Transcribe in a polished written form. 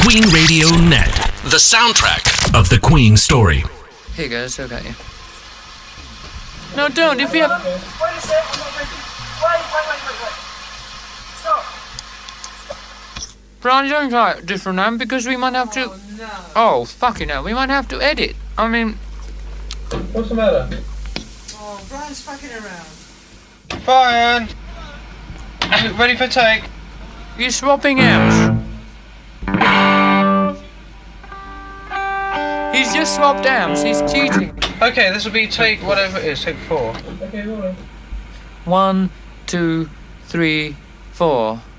Queen Radio Net, the soundtrack of the Queen story. Here goes, okay. No, don't, if you have... Wait a sec, I'm not ready. Wait. Stop. Brian, don't try it different now, because we might have to... Oh, fucking hell, we might have to edit. I mean... What's the matter? Oh, Brian's fucking around. Brian! Ready for take? You're swapping out. He's just swapped arms, he's cheating. Okay, this will be take whatever it is, take 4. Okay, rolling. 1, 2, 3, 4.